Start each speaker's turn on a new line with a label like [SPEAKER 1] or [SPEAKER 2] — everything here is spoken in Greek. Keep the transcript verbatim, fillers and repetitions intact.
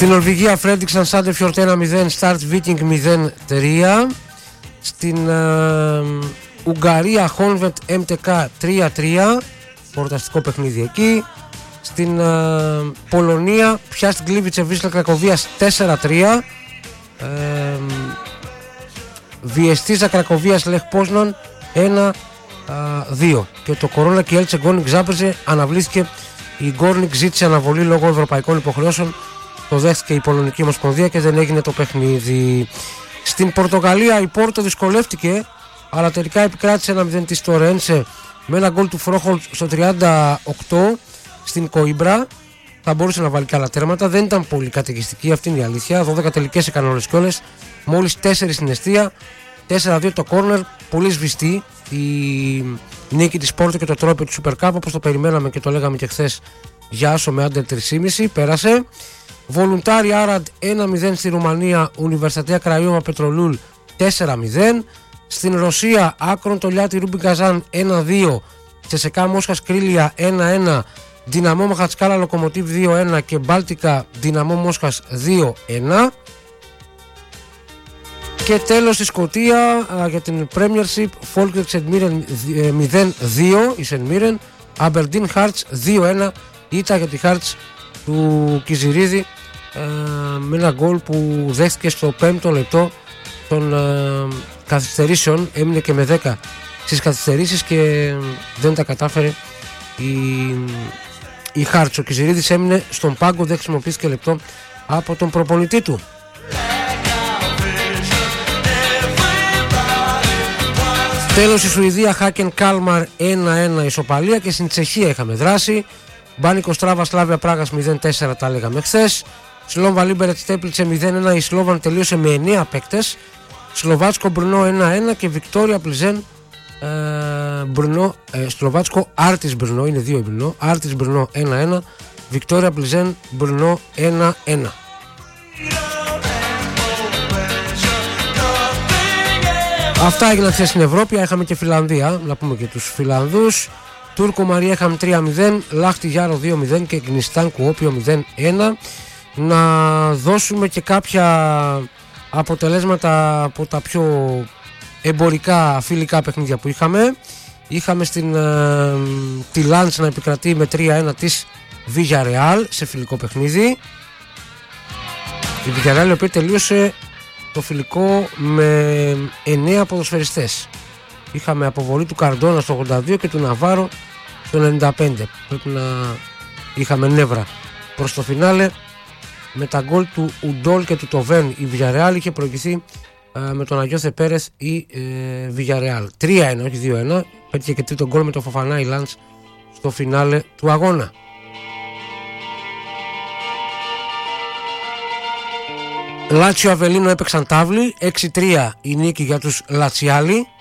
[SPEAKER 1] Στην Νορβηγία Φρέντιξαν Σάντεφιορτ ένα μηδέν, Σταρτ Βίκινγκ μηδέν τρία. Στην ε, Ουγγαρία Χόνβετ εμ τι κέι τρία τρία, πορταστικό παιχνίδι εκεί. Στην ε, Πολωνία Πιάστ Γκλίβιτσε Βίσλα Κρακοβίας τέσσερα τρία. ε, Βιεστίζα Κρακοβίας Λεχ Πόσναν ένα δύο. Και το Κορώνα και η Έλτσε Γκόρνικ Ζάπρεζε αναβλήθηκε. Η Γκόρνικ ζήτησε αναβολή λόγω ευρωπαϊκών υποχρεώσεων. Το δέχτηκε η Πολωνική Ομοσπονδία και δεν έγινε το παιχνίδι. Στην Πορτογαλία η Πόρτο δυσκολεύτηκε, αλλά τελικά επικράτησε ένα μηδέν της στο Ρένσε με ένα γκολ του Φρόχολτ στο τριάντα οκτώ. Στην Κοίμπρα θα μπορούσε να βάλει και άλλα τέρματα, δεν ήταν πολύ καταιγιστική, αυτή είναι η αλήθεια. δώδεκα τελικές έκανε όλες και όλες, μόλις τέσσερα στην εστία, τέσσερα δύο το κόρνερ. Πολύ σβηστή η νίκη της Πόρτο και το τρόπο του Super Cup, όπως το περιμέναμε και το λέγαμε και χθες για άσο με άντερ τρία κόμμα πέντε. Πέρασε. Βολουντάρι Άραντ ένα μηδέν στη Ρουμανία, Ουνιβερσιτατεία Κραϊώμα Πετρολούλ τέσσερα μηδέν. Στην Ρωσία Άκρον Τολιάτι Ρούμπιν Καζάν ένα δύο, Τσεσεκά Μόσχας Κρίλια ένα ένα, Δυναμό Μαχατσκάλα Λοκομοτίβ δύο ένα και Μπάλτικα Δυναμό Μόσχας δύο ένα. Και τέλος στη Σκωτία α, για την Premiership Falkirk Σεντ Μίρεν μηδέν δύο η Σεντ Μίρεν, Aberdeen Hearts δύο ένα, ήττα για τη Hearts του Κιζιρίδη ε, με ένα γκολ που δέχτηκε στο πέμπτο λεπτό των ε, καθυστερήσεων. Έμεινε και με δέκα στις καθυστερήσεις και δεν τα κατάφερε η, η Hearts. Ο Κιζιρίδης έμεινε στον πάγκο, δεν χρησιμοποιήθηκε λεπτό από τον προπονητή του. Τέλος η Σουηδία Χάκεν Κάλμαρ ένα ένα ισοπαλία. Και στην Τσεχία είχαμε δράση. Μπάνικο Στράβα Σλάβια Πράγας μηδέν τέσσερα, τα λέγαμε χθες. Σλόβα Λίμπερετ Στέπλιτσε μηδέν ένα, η Σλόβαν τελείωσε με εννέα παίκτες. Σλοβάτσκο Μπρνό ένα ένα και Βικτόρια Πλιζέν ε, Μπρνό, ε, Σλοβάτσκο Άρτις Μπρνό, είναι δύο Μπρνό, Άρτις Μπρνό ένα ένα, Βικτόρια Πλιζέν Μπρνό ένα ένα. Αυτά έγιναν χθες στην Ευρώπη. Είχαμε και Φιλανδία, να πούμε και τους Φιλανδούς. Τούρκο Μαρία είχαμε τρία μηδέν, Λάχτη Γιάρο δύο μηδέν και Γνιστάν Κουόπιο μηδέν ένα. Να δώσουμε και κάποια αποτελέσματα από τα πιο εμπορικά φιλικά παιχνίδια που είχαμε. Είχαμε στην ε, τη Λάντς να επικρατεί με τρία ένα της Villarreal σε φιλικό παιχνίδι. Η Villarreal η οποία τελείωσε το φιλικό με εννέα ποδοσφαιριστές. Είχαμε αποβολή του Καρντόνα στο ογδόντα δύο και του Ναβάρο στο ενενήντα πέντε. Πρέπει να είχαμε νεύρα προς το φινάλε. Με τα γκολ του Ουντόλ και του Τοβέν η Villarreal είχε προηγηθεί ε, με τον Αγιώθε Πέρεθ η ε, Villarreal. τρία ένα, όχι δύο ένα. Πέτυχε και τρίτο γκολ με το Φοφανά η Λάντς στο φινάλε του αγώνα. Λάτσιο Αβελίνο έπαιξαν τάβλη, έξι τρία η νίκη για τους Λατσιάλοι.